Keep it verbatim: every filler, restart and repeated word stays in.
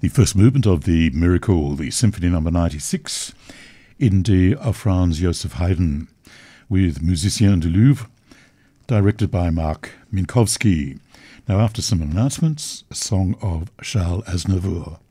the first movement of the Miracle, the Symphony Number ninety-six, in D of Franz Joseph Haydn, with Musiciens du Louvre, directed by Mark Minkowski. Now, after some announcements, a song of Charles Aznavour.